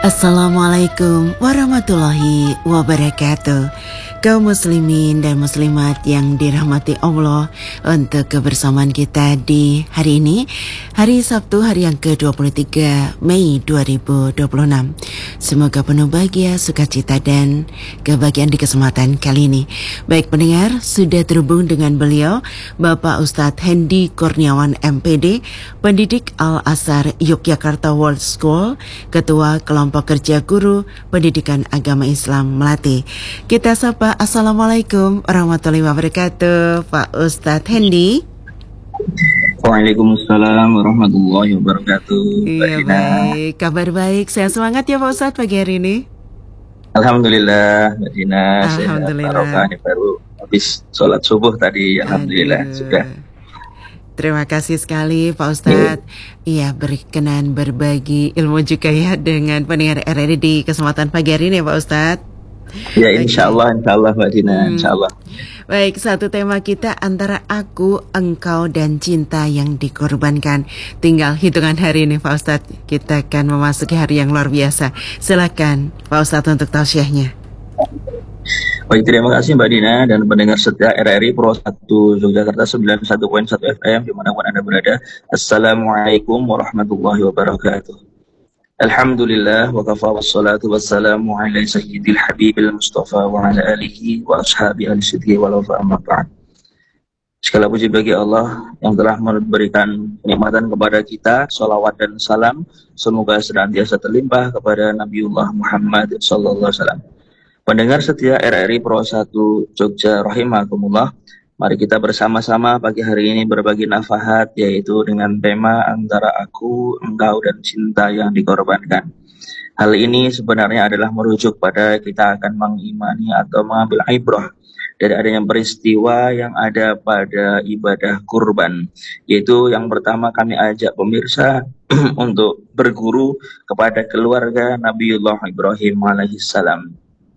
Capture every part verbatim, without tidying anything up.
Assalamualaikum warahmatullahi wabarakatuh. Kaum muslimin dan muslimat yang dirahmati Allah, untuk kebersamaan kita di hari ini, hari Sabtu, hari yang ke dua puluh tiga Mei dua ribu dua puluh enam. Semoga penuh bahagia, sukacita dan kebahagiaan di kesempatan kali ini. Baik pendengar, sudah terhubung dengan beliau Bapak Ustadz Hendy Kurniawan M P D, pendidik Al-Azhar Yogyakarta World School, Ketua Kelompok Kerja Guru Pendidikan Agama Islam Melati. Kita sapa, Assalamualaikum warahmatullahi wabarakatuh, Pak Ustadz Hendy. Waalaikumsalam warahmatullahi wabarakatuh. Iya, baik, kabar baik, sehat semangat ya Pak Ustadz pagi hari ini. Alhamdulillah, Mbak Dina. Alhamdulillah. Sehat, baru habis sholat subuh tadi, alhamdulillah. Aduh. Sudah. Terima kasih sekali Pak Ustadz. Iya, berkenan berbagi ilmu juga ya dengan pendengar R R I di kesempatan pagi hari ini ya Pak Ustadz. Ya, insya Allah, insya Allah Mbak Dina, Hmm. insya Allah. Baik, satu tema kita antara aku, engkau, dan cinta yang dikorbankan. Tinggal hitungan hari ini Pak Ustadz, kita akan memasuki hari yang luar biasa. Silakan Pak Ustadz untuk tausiahnya. Baik, terima kasih Mbak Dina dan pendengar setia R R I Pro satu Yogyakarta sembilan puluh satu koma satu F M dimanapun Anda berada. Assalamualaikum warahmatullahi wabarakatuh. Alhamdulillah wa kafa wassalatu wassalamu ala sayyidil habibil mustafa wa ala alihi wa ashabi al-sidhi wa lafa amma ba'd. Segala puji bagi Allah yang telah memberikan kenikmatan kepada kita. Salawat dan salam semoga senantiasa terlimpah kepada Nabiullah Muhammad sallallahu alaihi wasallam. Pendengar setia R R I Pro satu Jogja rahimakumullah, mari kita bersama-sama pagi hari ini berbagi nafahat, yaitu dengan tema antara aku, engkau, dan cinta yang dikorbankan. Hal ini sebenarnya adalah merujuk pada kita akan mengimani atau mengambil ibrah dari adanya peristiwa yang ada pada ibadah kurban, yaitu yang pertama kami ajak pemirsa untuk berguru kepada keluarga Nabiullah Ibrahim alaihissalam.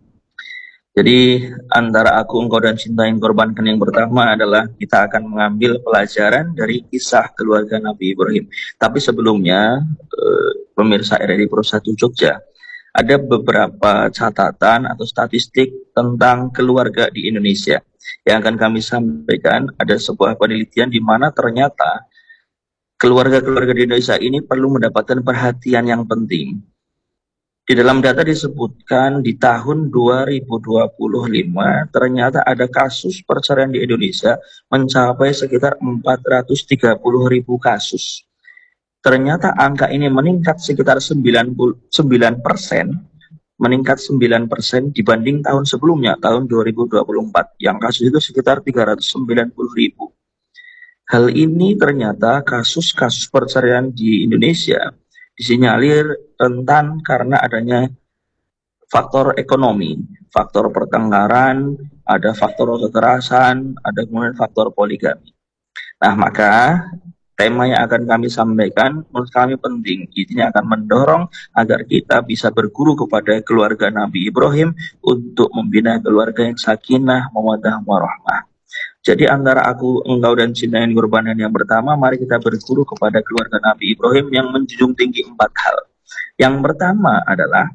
Jadi antara aku, engkau, dan cinta yang dikorbankan yang pertama adalah kita akan mengambil pelajaran dari kisah keluarga Nabi Ibrahim. Tapi sebelumnya, eh, pemirsa R R I Pro satu Jogja, ada beberapa catatan atau statistik tentang keluarga di Indonesia yang akan kami sampaikan. Ada sebuah penelitian di mana ternyata keluarga-keluarga di Indonesia ini perlu mendapatkan perhatian yang penting. Di dalam data disebutkan di tahun dua ribu dua puluh lima ternyata ada kasus perceraian di Indonesia mencapai sekitar empat ratus tiga puluh ribu kasus. Ternyata angka ini meningkat sekitar sembilan puluh sembilan persen, meningkat sembilan persen dibanding tahun sebelumnya, tahun dua ribu dua puluh empat, yang kasus itu sekitar tiga ratus sembilan puluh ribu. Hal ini ternyata kasus-kasus perceraian di Indonesia disinyalir rentan karena adanya faktor ekonomi, faktor pertengkaran, ada faktor kekerasan, ada kemudian faktor poligami. Nah, maka tema yang akan kami sampaikan menurut kami penting. Ini akan mendorong agar kita bisa berguru kepada keluarga Nabi Ibrahim untuk membina keluarga yang sakinah, mawaddah, warahmah. Jadi antara aku, engkau, dan cinta yang dikorbankan yang pertama, mari kita berguru kepada keluarga Nabi Ibrahim yang menjunjung tinggi empat hal. Yang pertama adalah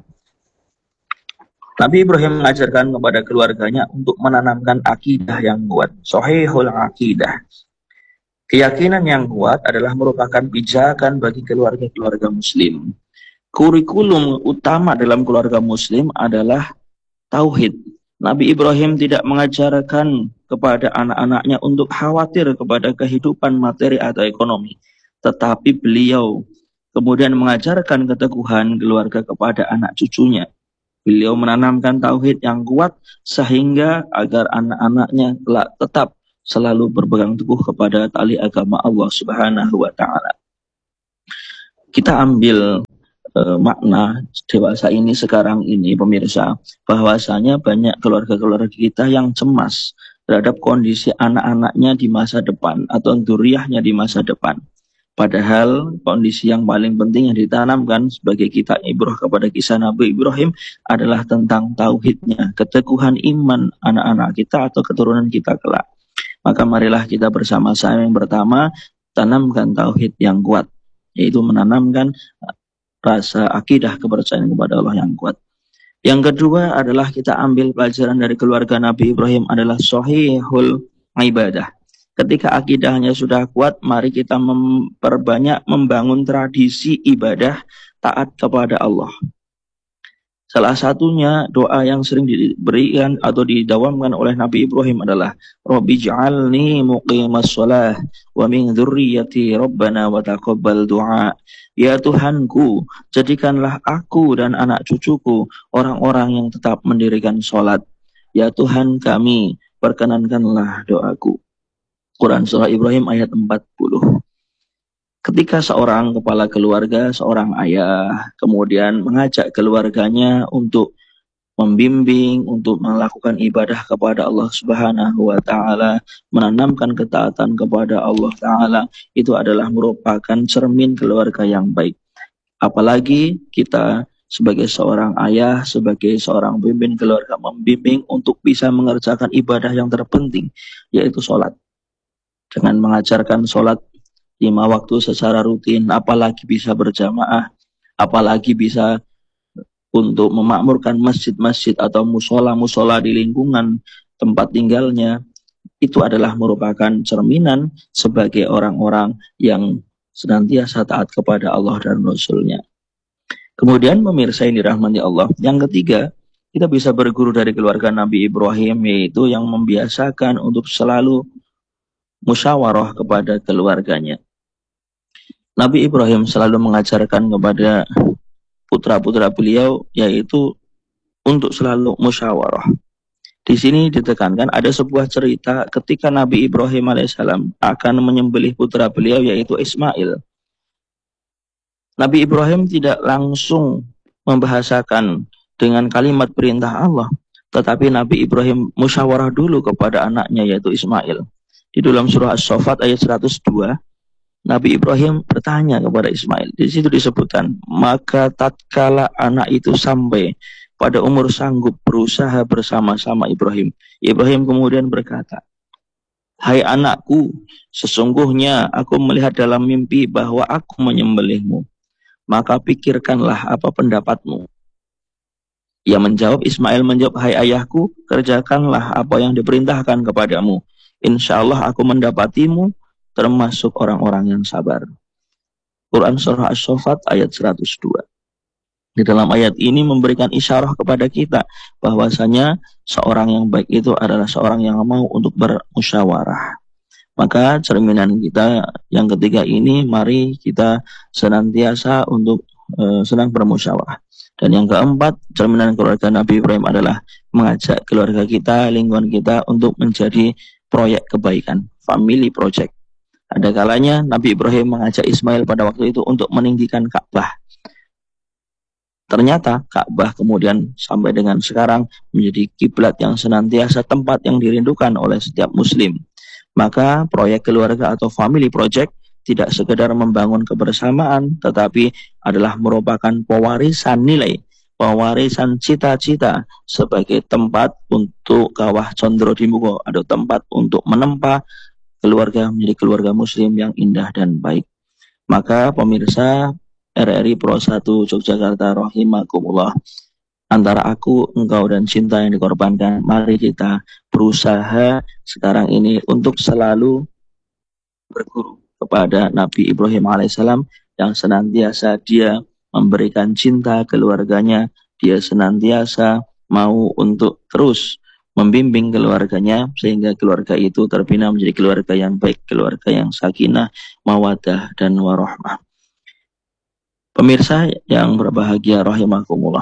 Nabi Ibrahim mengajarkan kepada keluarganya untuk menanamkan akidah yang kuat, sahihul akidah. Keyakinan yang kuat adalah merupakan pijakan bagi keluarga-keluarga muslim. Kurikulum utama dalam keluarga muslim adalah tauhid. Nabi Ibrahim tidak mengajarkan kepada anak-anaknya untuk khawatir kepada kehidupan materi atau ekonomi, tetapi beliau kemudian mengajarkan keteguhan keluarga kepada anak cucunya. Beliau menanamkan tauhid yang kuat sehingga agar anak-anaknya tetap selalu berpegang teguh kepada tali agama Allah Subhanahu wa taala. Kita ambil Uh, makna dewasa ini sekarang ini pemirsa, bahwasanya banyak keluarga-keluarga kita yang cemas terhadap kondisi anak-anaknya di masa depan atau dzurriyyahnya di masa depan. Padahal kondisi yang paling penting yang ditanamkan sebagai kita ibrah kepada kisah Nabi Ibrahim adalah tentang tauhidnya, keteguhan iman anak-anak kita atau keturunan kita kelak. Maka marilah kita bersama-sama yang pertama tanamkan tauhid yang kuat, yaitu menanamkan rasa akidah kepercayaan kepada Allah yang kuat. Yang kedua adalah kita ambil pelajaran dari keluarga Nabi Ibrahim adalah sahihul ibadah. Ketika akidahnya sudah kuat, mari kita memperbanyak membangun tradisi ibadah taat kepada Allah. Salah satunya doa yang sering diberikan atau didawamkan oleh Nabi Ibrahim adalah Rabbi ja'alni muqimas shalah wa min dzurriyyati rabbana wa taqabbal du'a. Ya Tuhanku, jadikanlah aku dan anak cucuku orang-orang yang tetap mendirikan sholat. Ya Tuhan kami, perkenankanlah doaku. Quran Surah Ibrahim ayat empat puluh. Ketika seorang kepala keluarga, seorang ayah, kemudian mengajak keluarganya untuk membimbing, untuk melakukan ibadah kepada Allah Subhanahu wa Ta'ala, menanamkan ketaatan kepada Allah Ta'ala, itu adalah merupakan cermin keluarga yang baik. Apalagi kita sebagai seorang ayah, sebagai seorang pemimpin keluarga, membimbing untuk bisa mengerjakan ibadah yang terpenting, yaitu sholat. Dengan mengajarkan sholat lima waktu secara rutin, apalagi bisa berjamaah, apalagi bisa untuk memakmurkan masjid-masjid atau musola-musola di lingkungan tempat tinggalnya, itu adalah merupakan cerminan sebagai orang-orang yang senantiasa taat kepada Allah dan Rasul-Nya. Kemudian pemirsa yang dirahmati Allah, yang ketiga, kita bisa berguru dari keluarga Nabi Ibrahim, yaitu yang membiasakan untuk selalu musyawarah kepada keluarganya. Nabi Ibrahim selalu mengajarkan kepada putra-putra beliau yaitu untuk selalu musyawarah. Di sini ditekankan ada sebuah cerita ketika Nabi Ibrahim alaihissalam akan menyembelih putra beliau yaitu Ismail. Nabi Ibrahim tidak langsung membahasakan dengan kalimat perintah Allah, tetapi Nabi Ibrahim musyawarah dulu kepada anaknya yaitu Ismail. Di dalam surah As-Saffat ayat seratus dua, Nabi Ibrahim bertanya kepada Ismail. Di situ disebutkan, maka tatkala anak itu sampai pada umur sanggup berusaha bersama-sama Ibrahim, Ibrahim kemudian berkata, hai anakku, sesungguhnya aku melihat dalam mimpi bahwa aku menyembelihmu. Maka pikirkanlah apa pendapatmu. Ia menjawab, Ismail menjawab, hai ayahku, kerjakanlah apa yang diperintahkan kepadamu. Insya Allah aku mendapatimu termasuk orang-orang yang sabar. Quran Surah As-Saffat ayat seratus dua. Di dalam ayat ini memberikan isyarah kepada kita bahwasanya seorang yang baik itu adalah seorang yang mau untuk bermusyawarah. Maka cerminan kita yang ketiga ini, mari kita senantiasa untuk uh, senang bermusyawarah. Dan yang keempat, cerminan keluarga Nabi Ibrahim adalah mengajak keluarga kita, lingkungan kita untuk menjadi proyek kebaikan, family project. Ada kalanya Nabi Ibrahim mengajak Ismail pada waktu itu untuk meninggikan Ka'bah. Ternyata Ka'bah kemudian sampai dengan sekarang menjadi kiblat yang senantiasa tempat yang dirindukan oleh setiap muslim. Maka proyek keluarga atau family project tidak sekedar membangun kebersamaan, tetapi adalah merupakan pewarisan nilai, pewarisan cita-cita sebagai tempat untuk kawah condro dimugo, atau tempat untuk menempa keluarga menjadi keluarga muslim yang indah dan baik. Maka pemirsa R R I Pro satu Yogyakarta rahimakumullah, antara aku, engkau dan cinta yang dikorbankan, mari kita berusaha sekarang ini untuk selalu berguru kepada Nabi Ibrahim alaihissalam yang senantiasa dia memberikan cinta keluarganya, dia senantiasa mau untuk terus membimbing keluarganya sehingga keluarga itu terbina menjadi keluarga yang baik, keluarga yang sakinah, mawaddah dan warahmah. Pemirsa yang berbahagia rahimakumullah,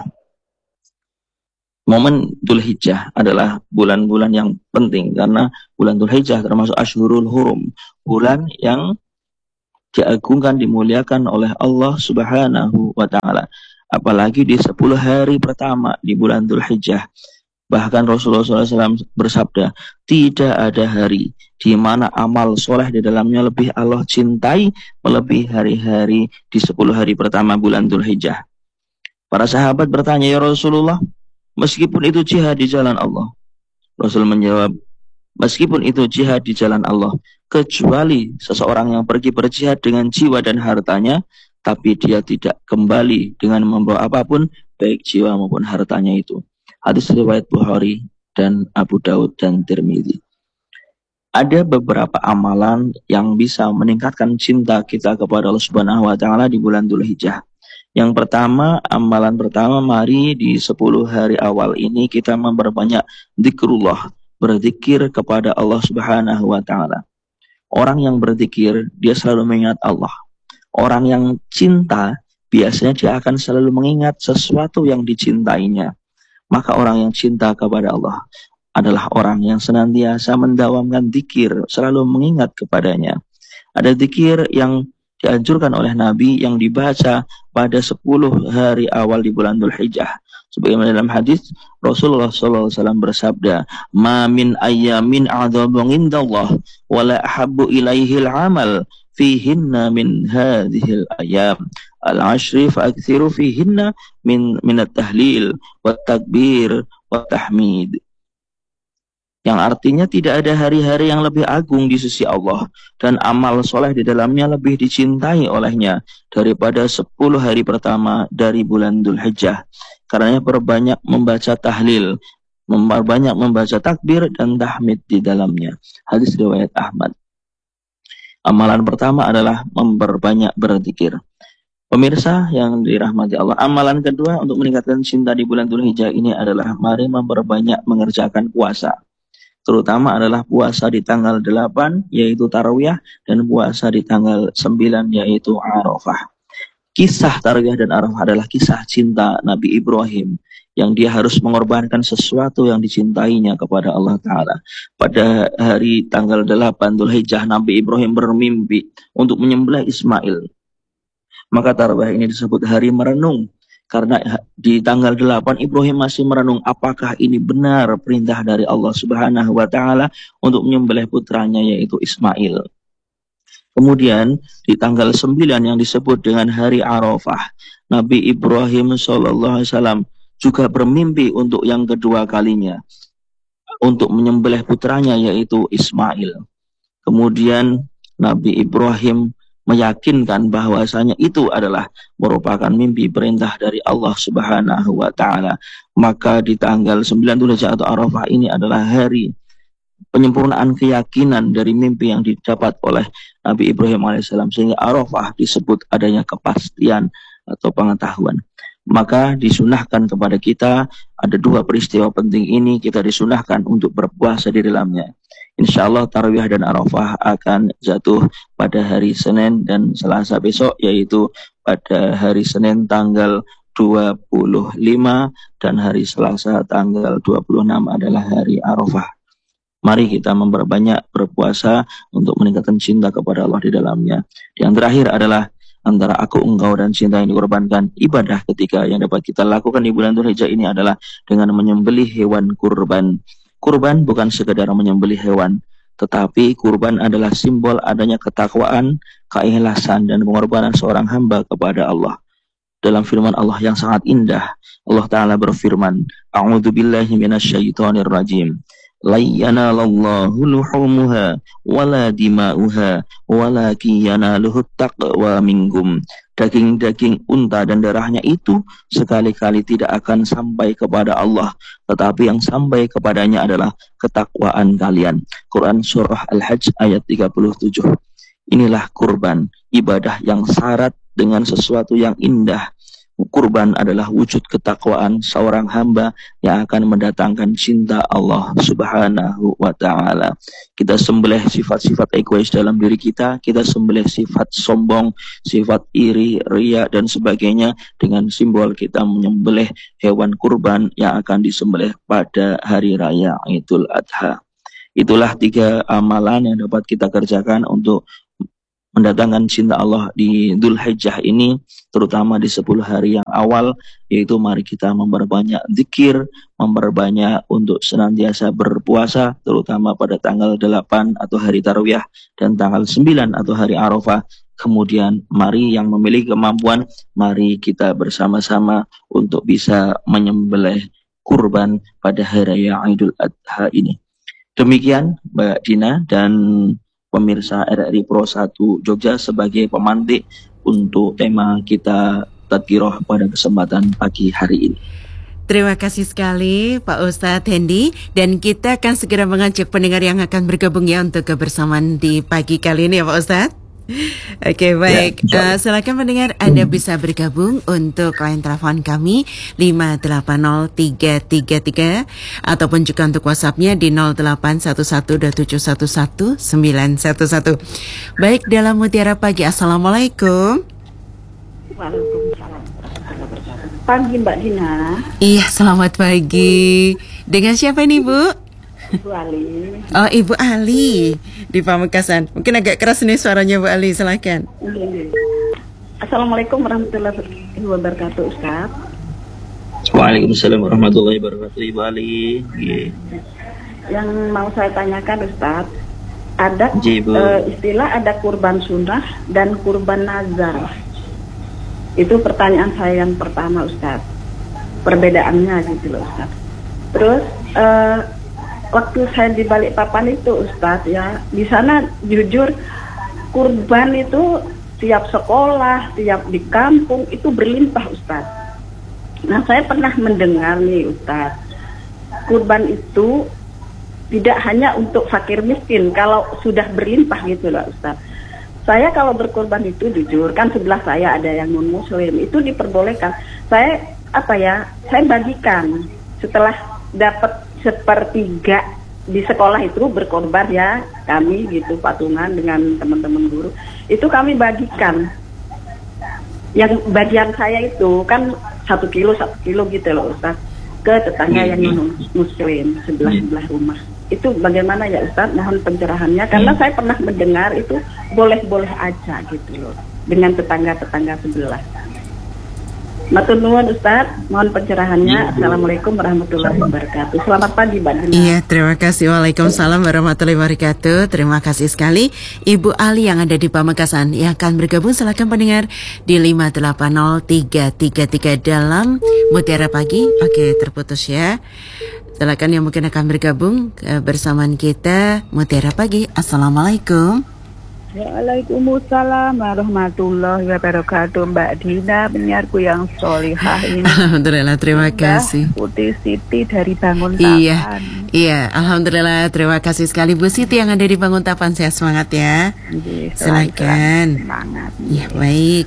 momen Dzulhijjah adalah bulan-bulan yang penting karena bulan Dzulhijjah termasuk Ashhurul Hurum, bulan yang diagungkan, dimuliakan oleh Allah Subhanahu wa Ta'ala. Apalagi di sepuluh hari pertama di bulan Dzulhijjah. Bahkan Rasulullah shallallahu alaihi wasallam bersabda, tidak ada hari di mana amal soleh di dalamnya lebih Allah cintai melebihi hari-hari di sepuluh hari pertama bulan Dzulhijjah. Para sahabat bertanya, ya Rasulullah, meskipun itu jihad di jalan Allah. Rasul menjawab, meskipun itu jihad di jalan Allah, kecuali seseorang yang pergi berjihad dengan jiwa dan hartanya, tapi dia tidak kembali dengan membawa apapun, baik jiwa maupun hartanya itu. Hadis riwayat Bukhari dan Abu Daud dan Tirmidzi. Ada beberapa amalan yang bisa meningkatkan cinta kita kepada Allah Subhanahu wa taala di bulan Dzulhijjah. Yang pertama, amalan pertama, mari di sepuluh hari awal ini kita memperbanyak zikrullah, berzikir kepada Allah Subhanahu wa taala. Orang yang berzikir, dia selalu mengingat Allah. Orang yang cinta, biasanya dia akan selalu mengingat sesuatu yang dicintainya. Maka orang yang cinta kepada Allah adalah orang yang senantiasa mendawamkan zikir, selalu mengingat kepadanya. Ada zikir yang dianjurkan oleh Nabi yang dibaca pada sepuluh hari awal di bulan Dzulhijjah. Sebagaimana dalam hadis Rasulullah shallallahu alaihi wasallam bersabda, "Ma min ayyamin a'dhamu indallah wa la ahabbu ilaihil amal fihinna min hadhil ayyam al-ashri fa'akthiru fihinna min min at-tahlil wa takbir wa tahmid." Yang artinya tidak ada hari-hari yang lebih agung di sisi Allah dan amal soleh di dalamnya lebih dicintai olehnya daripada sepuluh hari pertama dari bulan Dzulhijjah. Karenanya perbanyak membaca tahlil, memperbanyak membaca takbir dan tahmid di dalamnya. Hadis riwayat Ahmad. Amalan pertama adalah memperbanyak berzikir. Pemirsa yang dirahmati Allah, amalan kedua untuk meningkatkan cinta di bulan Dzulhijjah ini adalah mari memperbanyak mengerjakan puasa. Terutama adalah puasa di tanggal delapan yaitu Tarawih dan puasa di tanggal sembilan yaitu Arafah. Kisah Tarawih dan Arafah adalah kisah cinta Nabi Ibrahim yang dia harus mengorbankan sesuatu yang dicintainya kepada Allah Ta'ala. Pada hari tanggal delapan Dzulhijjah, Nabi Ibrahim bermimpi untuk menyembelih Ismail. Maka Tarawih ini disebut hari merenung. Karena di tanggal delapan Ibrahim masih merenung apakah ini benar perintah dari Allah Subhanahu wa taala untuk menyembelih putranya yaitu Ismail. Kemudian di tanggal sembilan yang disebut dengan hari Arafah, Nabi Ibrahim shallallahu alaihi wasallam juga bermimpi untuk yang kedua kalinya untuk menyembelih putranya yaitu Ismail. Kemudian Nabi Ibrahim meyakinkan bahwasanya itu adalah merupakan mimpi perintah dari Allah Subhanahu wa taala. Maka di tanggal sembilan Dzulhijjah atau Arafah ini adalah hari penyempurnaan keyakinan dari mimpi yang didapat oleh Nabi Ibrahim alaihissalam, sehingga Arafah disebut adanya kepastian atau pengetahuan. Maka disunahkan kepada kita ada dua peristiwa penting ini, kita disunahkan untuk berpuasa di dalamnya. Insya Allah Tarawih dan Arafah akan jatuh pada hari Senin dan Selasa besok, yaitu pada hari Senin tanggal dua puluh lima dan hari Selasa tanggal dua puluh enam adalah hari Arafah. Mari kita memperbanyak berpuasa untuk meningkatkan cinta kepada Allah di dalamnya. Yang terakhir adalah antara aku, engkau, dan cinta yang dikorbankan. Ibadah ketika yang dapat kita lakukan di bulan Dzulhijjah ini adalah dengan menyembelih hewan kurban. Kurban bukan sekedar menyembelih hewan, tetapi kurban adalah simbol adanya ketakwaan, keikhlasan, dan pengorbanan seorang hamba kepada Allah. Dalam firman Allah yang sangat indah, Allah Ta'ala berfirman, A'udzubillahi minasyaitonir rajim. La yanalallahu luhumuha wala dima'uha walakin yanaluhut taqwa minkum. Daging-daging unta dan darahnya itu sekali-kali tidak akan sampai kepada Allah, tetapi yang sampai kepadanya adalah ketakwaan kalian. Quran Surah Al-Hajj ayat tiga puluh tujuh. Inilah kurban, ibadah yang syarat dengan sesuatu yang indah. Kurban adalah wujud ketakwaan seorang hamba yang akan mendatangkan cinta Allah Subhanahu wa ta'ala. Kita sembelih sifat-sifat egois dalam diri kita, kita sembelih sifat sombong, sifat iri, ria, dan sebagainya dengan simbol kita menyembelih hewan kurban yang akan disembelih pada hari raya Idul Adha. Itulah tiga amalan yang dapat kita kerjakan untuk mendatangkan cinta Allah di Dzulhijjah ini, terutama di sepuluh hari yang awal, yaitu mari kita memperbanyak zikir, memperbanyak untuk senantiasa berpuasa, terutama pada tanggal delapan atau hari Tarawih dan tanggal sembilan atau hari Arafah. Kemudian mari yang memiliki kemampuan, mari kita bersama-sama untuk bisa menyembelih kurban pada hari raya Idul Adha ini. Demikian Mbak Dina dan pemirsa R R I Pro satu Jogja sebagai pemantik untuk tema kita tadkirah pada kesempatan pagi hari ini. Terima kasih sekali Pak Ustadz Hendy, dan kita akan segera mengajak pendengar yang akan bergabung ya untuk kebersamaan di pagi kali ini ya Pak Ustadz. Oke, baik, ya, uh, silakan pendengar, Anda bisa bergabung untuk line telepon kami lima delapan nol tiga tiga tiga ataupun juga untuk WhatsApp-nya di nol delapan satu satu dua tujuh satu satu sembilan satu satu. Baik, dalam Mutiara Pagi, Assalamualaikum. Waalaikumsalam. Pagi Mbak Dina. Iya, selamat pagi. Dengan siapa ini Bu? Ibu Ali. Oh, Ibu Ali di Pamekasan. Mungkin agak keras nih suaranya Bu Ali, silakan. Assalamualaikum warahmatullahi wabarakatuh, Ustaz. Waalaikumsalam warahmatullahi wabarakatuh, Ibu Ali. Yeah. Yang mau saya tanyakan, Ustaz, ada Jibu. uh, istilah ada kurban sunnah dan kurban nazar. Itu pertanyaan saya yang pertama, Ustaz. Perbedaannya gitu loh, Ustaz. Terus uh, waktu saya di Balikpapan itu, Ustaz, ya, di sana jujur kurban itu tiap sekolah, tiap di kampung itu berlimpah, Ustaz. Nah, saya pernah mendengar nih, Ustaz, kurban itu tidak hanya untuk fakir miskin kalau sudah berlimpah gitu loh, Ustaz. Saya kalau berkorban itu jujur, kan sebelah saya ada yang non muslim, itu diperbolehkan. Saya apa ya? Saya bagikan setelah dapat sepertiga di sekolah itu berkorban ya, kami gitu patungan dengan teman-teman guru. Itu kami bagikan. Yang bagian saya itu kan satu kilo satu kilo gitu loh, Ustaz, ke tetangga yang non muslim sebelah sebelah rumah. Itu bagaimana ya Ustaz, mohon pencerahannya, karena hmm. saya pernah mendengar itu boleh-boleh aja gitu loh dengan tetangga-tetangga sebelah. Matur nuwun Ustaz, mohon pencerahannya. hmm. Assalamualaikum warahmatullahi wabarakatuh. Selamat pagi Mbak Dina. Iya, terima kasih. Waalaikumsalam warahmatullahi wabarakatuh. Terima kasih sekali Ibu Ali yang ada di Pamekasan yang akan bergabung. Silakan pendengar di lima delapan nol tiga tiga tiga dalam Mutiara Pagi. Oke, terputus ya. Silakan yang mungkin akan bergabung uh, bersamaan kita Mutiara Pagi. Assalamualaikum. Waalaikumsalam warahmatullahi wabarakatuh. Mbak Dina, penyiarku yang solihah ini. Alhamdulillah, terima kasih. Putih Siti dari Banguntapan. Iya, iya, alhamdulillah, terima kasih sekali Bu Siti yang ada di Banguntapan. Sehat semangat ya. Iya, silakan. Semangat. Iya, baik.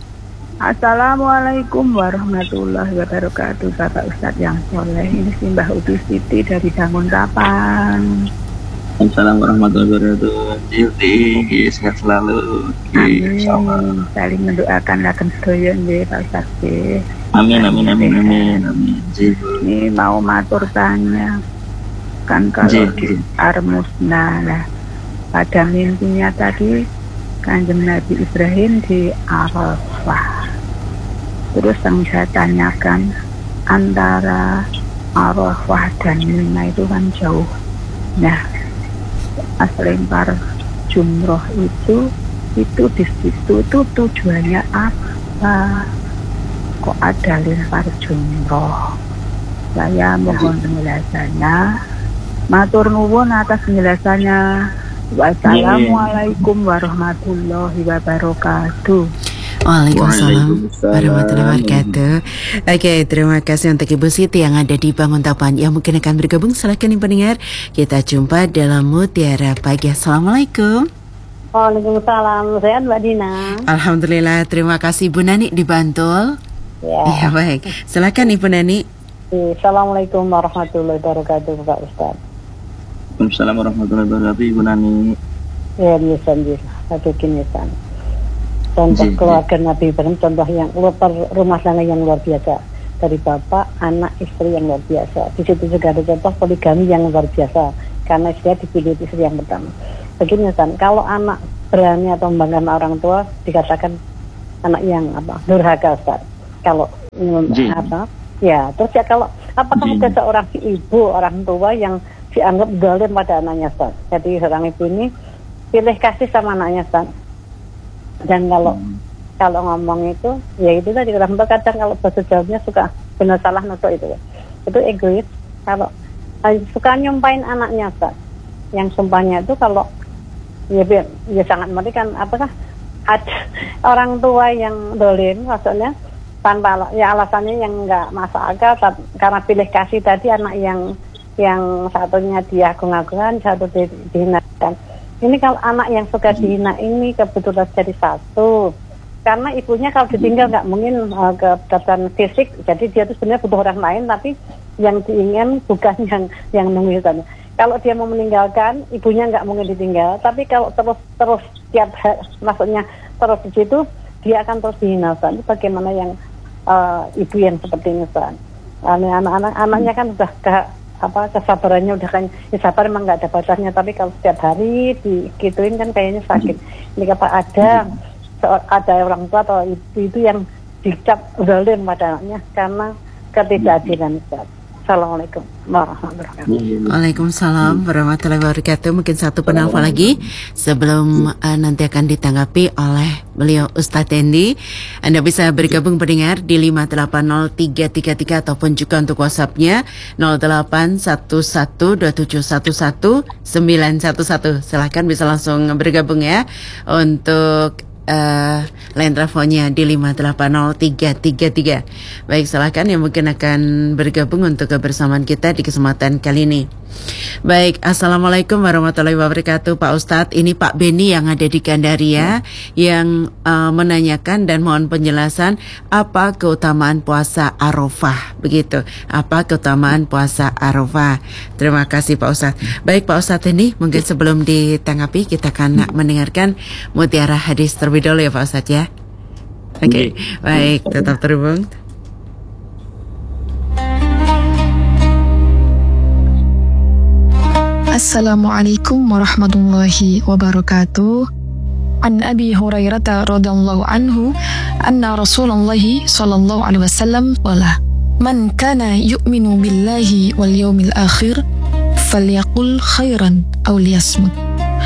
Assalamualaikum warahmatullahi wabarakatuh, Bapak Ustadz yang soleh. Ini si Mbak Uti Siti dari Banguntapan. Assalamualaikum warahmatullahi wabarakatuh. Siti, sehat selalu. Amin. Saling mendoakan akan sedaya nggih Pak Ustadz. Amin amin amin amin amin. Ini mau matur tanya. Kan kalau di Armusna lah, pada mimpinya tadi Kanjeng Nabi Ibrahim di Arafah. Terus yang saya tanyakan, antara Arafah dan Mina itu kan jauh. Nah, pas lempar jumroh itu, itu di situ itu tujuannya apa? Kok ada lempar jumroh? Saya mohon penjelasannya. Matur nuwun atas penjelasannya. Wassalamualaikum warahmatullahi wabarakatuh. Waalaikumsalam warahmatullahi wabarakatuh. Oke, terima kasih untuk Ibu Siti yang ada di Banguntapan yang mungkin akan bergabung. Silakan Ibu pendengar, kita jumpa dalam Mutiara Pagi. Assalamualaikum. Waalaikumsalam. Sehat Mbak Dina? Alhamdulillah, terima kasih. Bu Nani di Bantul. Ya. Iya, baik. Silakan Ibu Nani. Assalamualaikum warahmatullahi wabarakatuh, Pak Ustaz. Waalaikumsalam warahmatullahi wabarakatuh, Ibu Nani. Ya, biasa satu kinisan. Contoh Jee, keluarga Nabi Ibrahim, contoh yang luar rumah tangga yang luar biasa dari bapak, anak, istri yang luar biasa. Di situ juga ada contoh poligami yang luar biasa karena istri dipilih istri yang pertama. Begini San, kalau anak berani atau membanggakan orang tua dikatakan anak yang apa durhaka Ustaz. Kalau Jee. apa? Ya, terus ya kalau apakah Jee. ada seorang ibu orang tua yang dianggap zalim pada anaknya Ustaz? Jadi seorang ibu ini pilih kasih sama anaknya Ustaz. Dan kalau hmm. kalau ngomong itu, ya itu tadi orang tua kadang kalau bahasa Jawanya suka benar salah nutuk itu, itu egois. Kalau suka nyumpahin anaknya, Ustaz, yang sumpahnya itu kalau ya, ya sangat mengerikan. Apakah ada orang tua yang dolim, maksudnya tanpa ya alasannya yang nggak masuk akal, karena pilih kasih tadi anak yang yang satunya diagung-agungkan, satu di, dihinakan. Ini kalau anak yang suka dihina ini kebetulan jadi satu, karena ibunya kalau ditinggal nggak mungkin uh, kebetulan fisik, jadi dia itu sebenarnya butuh orang lain, tapi yang diingin bukan yang yang nunggu itu. Kalau dia mau meninggalkan, ibunya nggak mungkin ditinggal, tapi kalau terus terus tiap maksudnya terus di situ, dia akan terus dihina. Ini bagaimana yang uh, ibu yang seperti ini, Ustaz? Anak-anak anaknya kan udah ke apa kesabarannya udah kan, ya sabar emang nggak ada batasnya, tapi kalau setiap hari digituin kan kayaknya sakit. Ini apa ada ada orang tua atau ibu itu yang dicap zalim pada anaknya karena ketidakadilan. Assalamualaikum warahmatullahi wabarakatuh. Waalaikumsalam warahmatullahi wabarakatuh. Mungkin satu penelpon lagi sebelum uh, nanti akan ditanggapi oleh beliau Ustadz Hendy. Anda bisa bergabung pendengar di lima delapan nol tiga tiga tiga ataupun juga untuk WhatsApp-nya nol delapan satu satu dua tujuh satu satu sembilan satu satu. Silahkan bisa langsung bergabung ya untuk Uh, line teleponnya di lima delapan nol tiga tiga tiga. Baik, silakan yang mungkin akan bergabung untuk kebersamaan kita di kesempatan kali ini. Baik, assalamualaikum warahmatullahi wabarakatuh Pak Ustadz. Ini Pak Beni yang ada di Gandaria yang uh, menanyakan dan mohon penjelasan apa keutamaan puasa Arafah, begitu. Apa keutamaan puasa Arafah? Terima kasih Pak Ustadz. Baik Pak Ustadz, ini mungkin sebelum ditanggapi kita akan mendengarkan mutiara hadis terlebih dahulu ya Pak Ustadz ya. Oke, okay. Baik, tetap terhubung. Assalamualaikum warahmatullahi wabarakatuh. An Abi Hurairah radhiyallahu anhu anna Rasulullah sallallahu alaihi wasallam qala man kana yu'minu billahi wal yawmil akhir falyaqul khairan aw liyasmut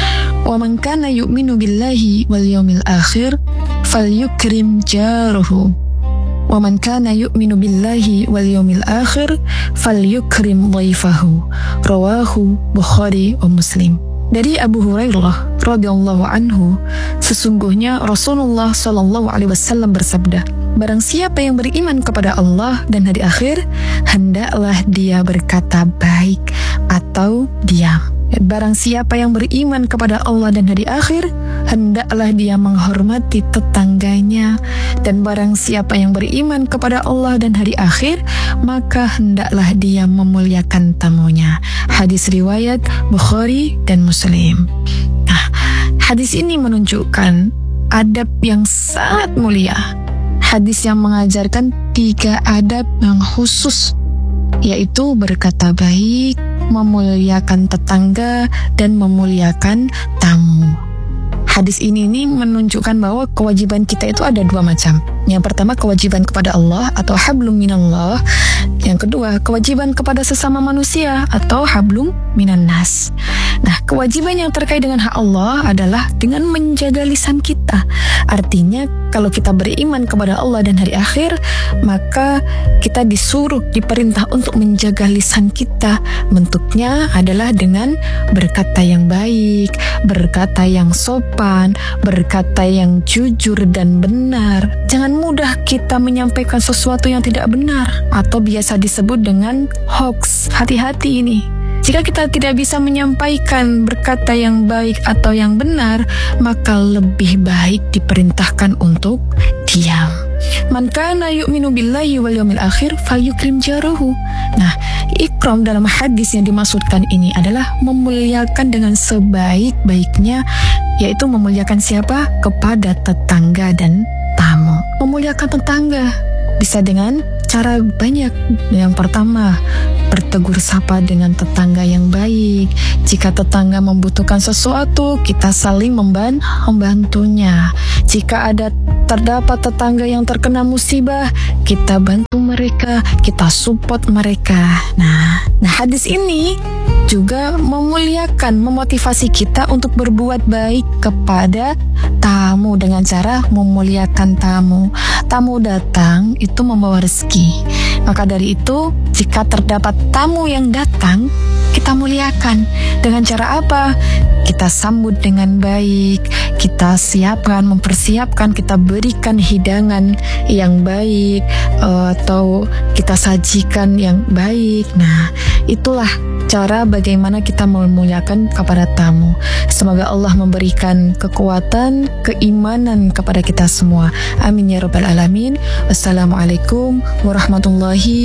wa man kana yu'minu billahi wal yawmil akhir falyukrim jarahu wa man kana yu'minu billahi wal yawmil akhir falyukrim dhaifahu. Rawahu Bukhari wa Muslim. Dari Abu Hurairah radhiyallahu anhu, sesungguhnya Rasulullah sallallahu alaihi wasallam bersabda, barang siapa yang beriman kepada Allah dan hari akhir, hendaklah dia berkata baik atau diam. Barang siapa yang beriman kepada Allah dan hari akhir, hendaklah dia menghormati tetangganya. Dan barang siapa yang beriman kepada Allah dan hari akhir, maka hendaklah dia memuliakan tamunya. Hadis riwayat Bukhari dan Muslim. Nah, hadis ini menunjukkan adab yang sangat mulia. Hadis yang mengajarkan tiga adab yang khusus, yaitu berkata baik, memuliakan tetangga, dan memuliakan tamu. Hadis ini nih menunjukkan bahwa kewajiban kita itu ada dua macam. Yang pertama, kewajiban kepada Allah atau hablum minallah. Yang kedua, kewajiban kepada sesama manusia atau hablum minan nas. Nah, kewajiban yang terkait dengan hak Allah adalah dengan menjaga lisan kita. Artinya, kalau kita beriman kepada Allah dan hari akhir, maka kita disuruh, diperintah untuk menjaga lisan kita. Bentuknya adalah dengan berkata yang baik, berkata yang sopan, berkata yang jujur dan benar. Jangan mudah kita menyampaikan sesuatu yang tidak benar atau biasa disebut dengan hoax. Hati-hati ini. Jika kita tidak bisa menyampaikan berkata yang baik atau yang benar, maka lebih baik diperintahkan untuk diam. Man kana yu'minu billahi wal yawmil akhir falyukrim jarahu. Nah, ikram dalam hadis yang dimaksudkan ini adalah memuliakan dengan sebaik-baiknya, yaitu memuliakan siapa? Kepada tetangga dan tamu. Memuliakan tetangga bisa dengan cara banyak. Yang pertama, bertegur sapa dengan tetangga yang baik. Jika tetangga membutuhkan sesuatu, kita saling memban- membantunya. Jika ada terdapat tetangga yang terkena musibah, kita bantu mereka, kita support mereka. Nah, nah hadis ini juga memuliakan, memotivasi kita untuk berbuat baik kepada tamu dengan cara memuliakan tamu. Tamu datang itu membawa rezeki. Maka dari itu, jika terdapat tamu yang datang, kita muliakan. Dengan cara apa? Kita sambut dengan baik, kita siapkan, mempersiapkan, kita berikan hidangan yang baik, atau kita sajikan yang baik. Nah, itulah cara bagaimana kita memuliakan kepada tamu. Semoga Allah memberikan kekuatan, keimanan kepada kita semua. Amin ya rabbal alamin. Wassalamualaikum warahmatullahi